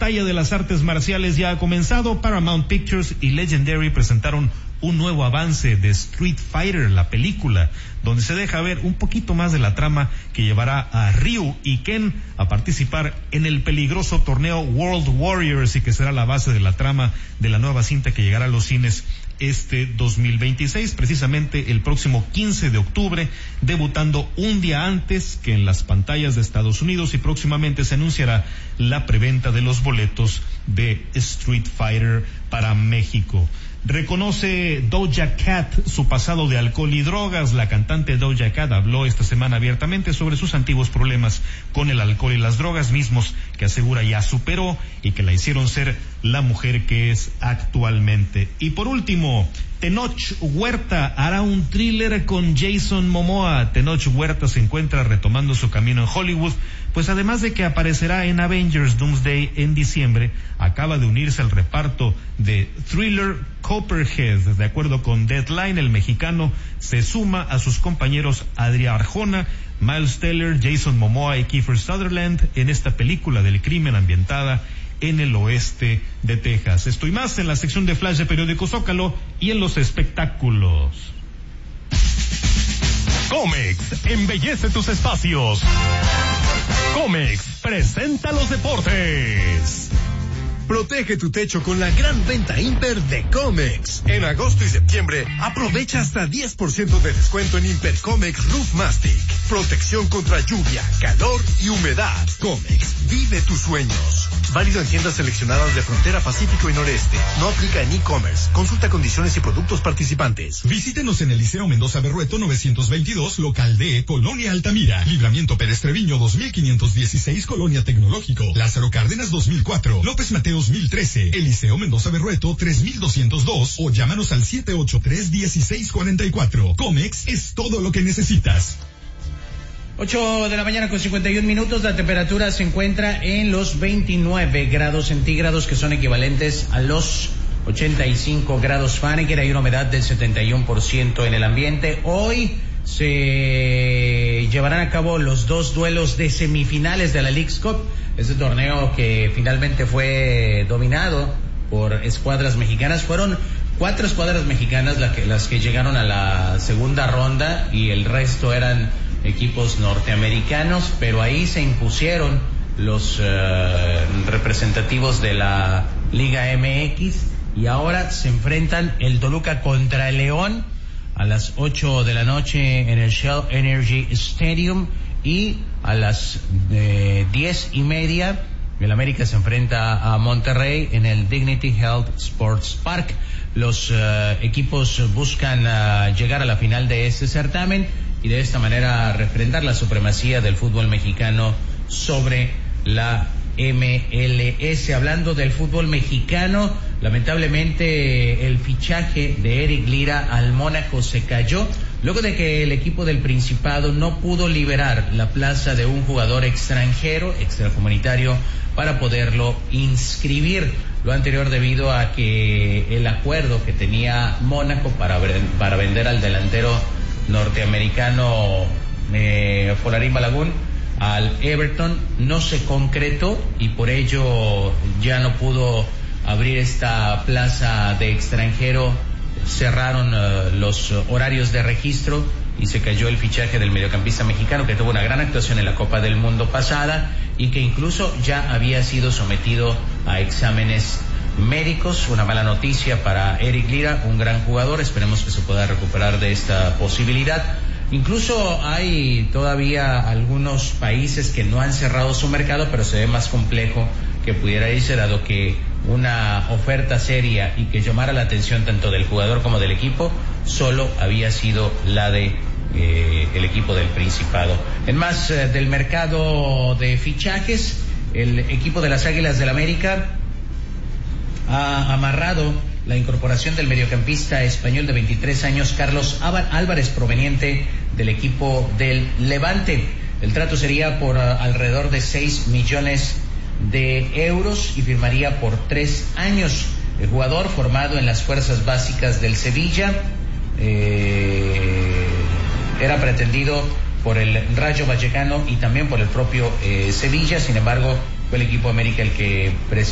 batalla de las artes marciales ya ha comenzado. Paramount Pictures y Legendary presentaron un nuevo avance de Street Fighter, la película, donde se deja ver un poquito más de la trama que llevará a Ryu y Ken a participar en el peligroso torneo World Warriors y que será la base de la trama de la nueva cinta que llegará a los cines este 2026, precisamente el próximo 15 de octubre, debutando un día antes que en las pantallas de Estados Unidos, y próximamente se anunciará la preventa de los boletos de Street Fighter para México. Reconoce Doja Cat su pasado de alcohol y drogas. La cantante Doja Cat habló esta semana abiertamente sobre sus antiguos problemas con el alcohol y las drogas, mismos que asegura ya superó y que la hicieron ser la mujer que es actualmente. Y por último, Tenoch Huerta hará un thriller con Jason Momoa. Tenoch Huerta se encuentra retomando su camino en Hollywood, pues además de que aparecerá en Avengers Doomsday en diciembre, acaba de unirse al reparto de thriller Copperhead. De acuerdo con Deadline, el mexicano se suma a sus compañeros Adria Arjona, Miles Teller, Jason Momoa y Kiefer Sutherland en esta película del crimen ambientada en el oeste de Texas. Esto y más en la sección de Flash de Periódico Zócalo y en los espectáculos. Comex embellece tus espacios. Comex presenta los deportes. Protege tu techo con la gran venta Imper de Comex. En agosto y septiembre, aprovecha hasta 10% de descuento en Imper Comex Roof Mastic. Protección contra lluvia, calor y humedad. Comex, vive tus sueños. Válido en tiendas seleccionadas de Frontera Pacífico y Noreste. No aplica en e-commerce. Consulta condiciones y productos participantes. Visítenos en el Liceo Mendoza Berrueto 922, local D, Colonia Altamira. Libramiento Pérez Treviño 2516, Colonia Tecnológico. Lázaro Cárdenas 2004. López Mateos 1013. Eliseo Mendoza Berrueto 3202 o llámanos al 783-1644. Comex es todo lo que necesitas. 8 de la mañana con 51 minutos, la temperatura se encuentra en los 29 grados centígrados, que son equivalentes a los 85 grados Fahrenheit. Hay una humedad del 71% en el ambiente. Hoy se llevarán a cabo los dos duelos de semifinales de la Leagues Cup, este torneo que finalmente fue dominado por escuadras mexicanas. Fueron 4 escuadras mexicanas las que llegaron a la segunda ronda y el resto eran equipos norteamericanos, pero ahí se impusieron los representativos de la Liga MX y ahora se enfrentan el Toluca contra el León a las 8 de la noche en el Shell Energy Stadium, y a las 10:30 el América se enfrenta a Monterrey en el Dignity Health Sports Park. Los equipos buscan llegar a la final de este certamen y de esta manera refrendar la supremacía del fútbol mexicano sobre la MLS. Hablando del fútbol mexicano, lamentablemente el fichaje de Eric Lira al Mónaco se cayó luego de que el equipo del Principado no pudo liberar la plaza de un jugador extranjero, extracomunitario, para poderlo inscribir. Lo anterior debido a que el acuerdo que tenía Mónaco para vender al delantero norteamericano Folarín Balogun al Everton no se concretó, y por ello ya no pudo abrir esta plaza de extranjero. Cerraron los horarios de registro y se cayó el fichaje del mediocampista mexicano, que tuvo una gran actuación en la Copa del Mundo pasada y que incluso ya había sido sometido a exámenes médicos. Una mala noticia para Eric Lira, un gran jugador. Esperemos que se pueda recuperar de esta posibilidad. Incluso hay todavía algunos países que no han cerrado su mercado, pero se ve más complejo que pudiera irse, dado que una oferta seria y que llamara la atención tanto del jugador como del equipo solo había sido la de el equipo del Principado. En más del mercado de fichajes, el equipo de las Águilas del América ha amarrado la incorporación del mediocampista español de 23 años Carlos Álvarez, proveniente del equipo del Levante. El trato sería por alrededor de 6 millones de euros y firmaría por 3 años. El jugador, formado en las fuerzas básicas del Sevilla, era pretendido por el Rayo Vallecano y también por el propio Sevilla. Sin embargo, fue el equipo América el que